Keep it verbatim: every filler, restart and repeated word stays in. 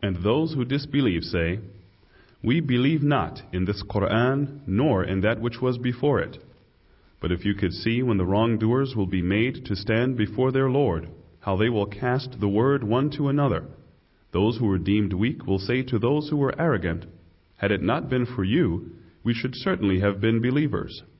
And those who disbelieve say, "We believe not in this Qur'an, nor in that which was before it. But if you could see when the wrongdoers will be made to stand before their Lord, how they will cast the word one to another. Those who were deemed weak will say to those who were arrogant, 'Had it not been for you, we should certainly have been believers.'